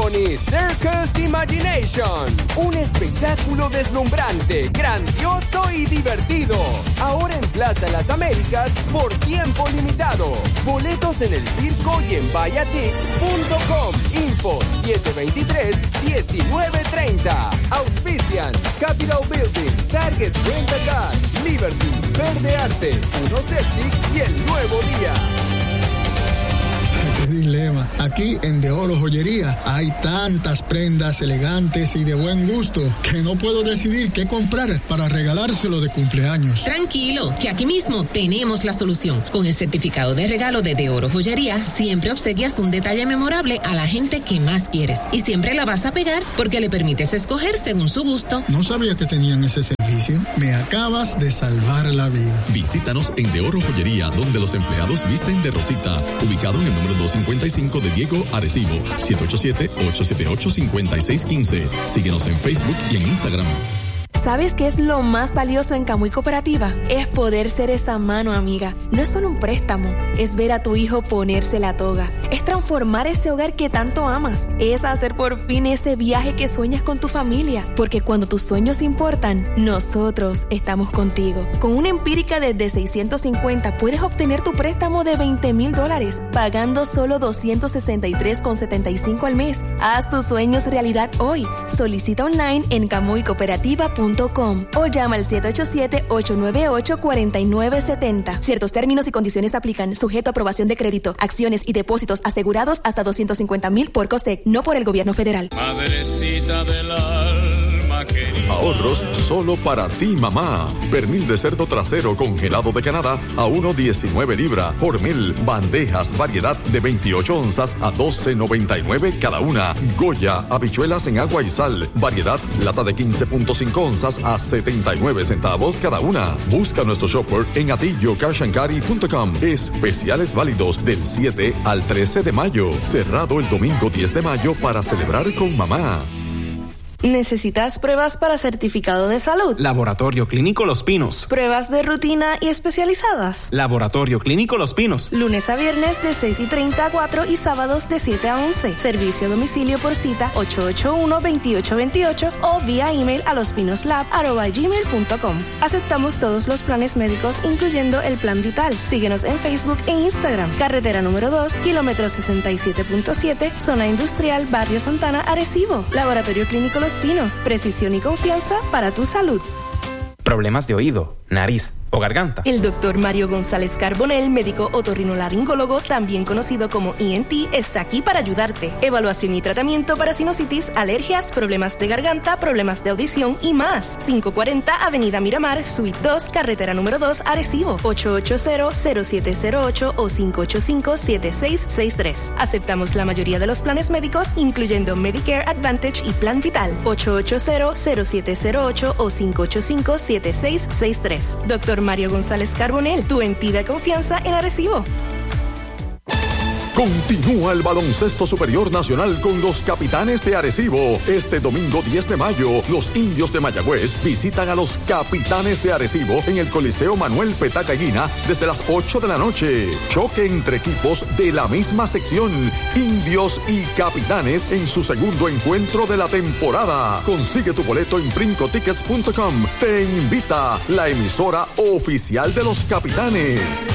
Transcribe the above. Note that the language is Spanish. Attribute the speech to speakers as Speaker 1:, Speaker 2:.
Speaker 1: Harmony Circus Imagination. Un espectáculo deslumbrante, grandioso y divertido. Ahora en Plaza Las Américas por tiempo limitado. Boletos en el circo y en vayatix.com. Info 723-1930. Auspician Capital Building, Target Rent a Car, Liberty, Verde Arte, Uno Septic y El Nuevo Día.
Speaker 2: Qué dilema. Aquí en De Oro Joyería hay tantas prendas elegantes y de buen gusto que no puedo decidir qué comprar para regalárselo de cumpleaños.
Speaker 3: Tranquilo, que aquí mismo tenemos la solución. Con el certificado de regalo de Oro Joyería, siempre obsequias un detalle memorable a la gente que más quieres. Y siempre la vas a pegar porque le permites escoger según su gusto.
Speaker 2: No sabía que tenían ese servicio. Me acabas de salvar la vida.
Speaker 4: Visítanos en De Oro Joyería, donde los empleados visten de rosita. Ubicado en el número 255 de Diego, Arecibo. 787-878-5615. Síguenos en Facebook y en Instagram.
Speaker 5: ¿Sabes qué es lo más valioso en Camuy Cooperativa? Es poder ser esa mano amiga. No es solo un préstamo, es ver a tu hijo ponerse la toga. Es transformar ese hogar que tanto amas. Es hacer por fin ese viaje que sueñas con tu familia. Porque cuando tus sueños importan, nosotros estamos contigo. Con una empírica desde 650 puedes obtener tu préstamo de $20,000, pagando solo $263,75 al mes. Haz tus sueños realidad hoy. Solicita online en camuycooperativa.com o llama al 787-898-4970. Ciertos términos y condiciones aplican, sujeto a aprobación de crédito, acciones y depósitos asegurados hasta $250,000 por COSEC, no por el gobierno federal.
Speaker 6: Madrecita del alma querida.
Speaker 7: Ahorros solo para ti, mamá. Pernil de cerdo trasero congelado de Canadá a 1.19 libra. Hormel, bandejas, variedad de 28 onzas a $12.99 cada una. Goya, habichuelas en agua y sal, variedad, lata de 15.5 onzas a 79 centavos cada una. Busca nuestro shopper en atillocashancari.com. Especiales válidos del 7 al 13 de mayo. Cerrado el domingo 10 de mayo para celebrar con mamá.
Speaker 5: ¿Necesitas pruebas para certificado de salud?
Speaker 8: Laboratorio Clínico Los Pinos.
Speaker 5: ¿Pruebas de rutina y especializadas?
Speaker 8: Laboratorio Clínico Los Pinos.
Speaker 5: Lunes a viernes de 6:30 a 4 y sábados de 7 a 11. Servicio a domicilio por cita 881-2828 o vía email a lospinoslab@gmail.com. Aceptamos todos los planes médicos, incluyendo el Plan Vital. Síguenos en Facebook e Instagram. Carretera número 2, kilómetro 67.7, Zona Industrial, Barrio Santana, Arecibo. Laboratorio Clínico Los Pinos, precisión y confianza para tu salud.
Speaker 8: Problemas de oído, nariz o garganta.
Speaker 5: El doctor Mario González Carbonell, médico otorrinolaringólogo, también conocido como ENT, está aquí para ayudarte. Evaluación y tratamiento para sinusitis, alergias, problemas de garganta, problemas de audición y más. 540 Avenida Miramar, Suite 2, Carretera número 2, Arecibo. 880-0708 o 585-7663. Aceptamos la mayoría de los planes médicos, incluyendo Medicare Advantage y Plan Vital. 880-0708 o 585-7663. Doctor Mario González Carbonell, tu entidad de confianza en Arecibo.
Speaker 7: Continúa el baloncesto superior nacional con los Capitanes de Arecibo. Este domingo 10 de mayo, los Indios de Mayagüez visitan a los Capitanes de Arecibo en el Coliseo Manuel Petaca Guina desde las 8 de la noche. Choque entre equipos de la misma sección, Indios y Capitanes, en su segundo encuentro de la temporada. Consigue tu boleto en brincotickets.com. Te invita la emisora oficial de los Capitanes.